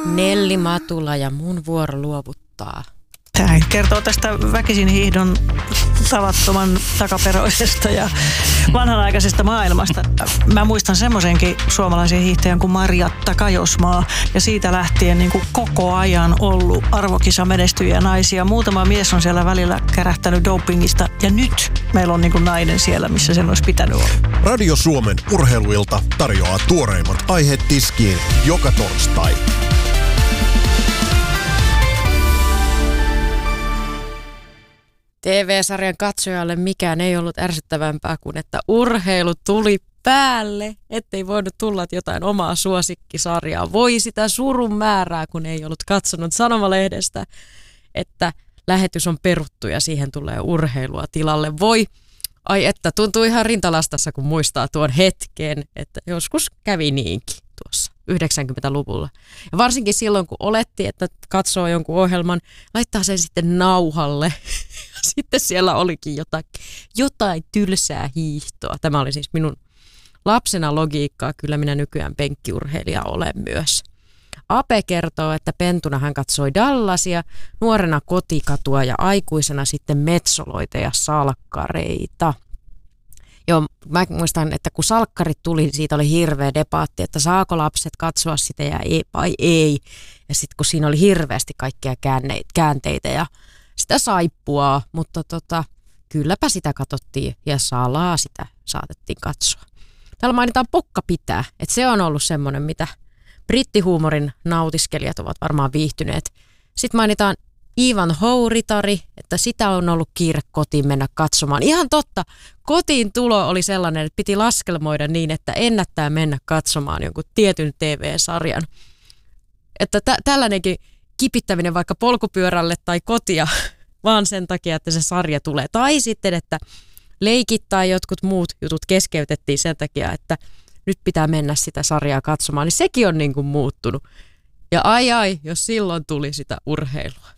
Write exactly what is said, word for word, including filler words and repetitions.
Nelli Matula ja mun vuoro luovuttaa. Tämä kertoo tästä väkisin hiihdon tavattoman takaperoisesta ja vanhanaikaisesta maailmasta. Mä muistan semmoisenkin suomalaisen hiihtäjän kuin Marjatta Kajosmaa ja siitä lähtien niin kuin koko ajan ollut arvokisamenestyjiä naisia. Muutama mies on siellä välillä kärähtänyt dopingista ja nyt meillä on niin kuin nainen siellä, missä sen olisi pitänyt olla. Radio Suomen urheiluilta tarjoaa tuoreimmat aiheet tiskiin joka torstai. T V-sarjan katsojalle mikään ei ollut ärsyttävämpää kuin, että urheilu tuli päälle, ettei voinut tulla jotain omaa suosikkisarjaa. Voi sitä surun määrää, kun ei ollut katsonut sanomalehdestä, että lähetys on peruttu ja siihen tulee urheilua tilalle. Voi, ai että, tuntuu ihan rintalastassa, kun muistaa tuon hetken, että joskus kävi niinkin tuossa yhdeksänkymmentäluvulla. Ja varsinkin silloin, kun oletti, että katsoo jonkun ohjelman, laittaa sen sitten nauhalle. Sitten siellä olikin jotain, jotain tylsää hiihtoa. Tämä oli siis minun lapsena logiikkaa. Kyllä minä nykyään penkkiurheilija olen myös. Ape kertoo, että pentuna hän katsoi Dallasia, nuorena kotikatua ja aikuisena sitten metsoloita ja salkkareita. Joo, mä muistan, että kun salkkarit tuli, siitä oli hirveä debaatti, että saako lapset katsoa sitä ja ei, vai ei. Ja sitten kun siinä oli hirveästi kaikkia käänteitä ja sitä saippua, mutta tota, kylläpä sitä katsottiin ja salaa sitä saatettiin katsoa. Täällä mainitaan Pokka pitää, että se on ollut semmoinen, mitä brittihuumorin nautiskelijat ovat varmaan viihtyneet. Sitten mainitaan Ivan Houritari, että sitä on ollut kiire kotiin mennä katsomaan. Ihan totta, kotiin tulo oli sellainen, että piti laskelmoida niin, että ennättää mennä katsomaan jonkun tietyn T V-sarjan. Että tä- tällainenkin kipittäminen vaikka polkupyörälle tai kotia, vaan sen takia, että se sarja tulee. Tai sitten, että leikit tai jotkut muut jutut keskeytettiin sen takia, että nyt pitää mennä sitä sarjaa katsomaan. Niin sekin on niin kuin muuttunut. Ja ai ai, jos silloin tuli sitä urheilua.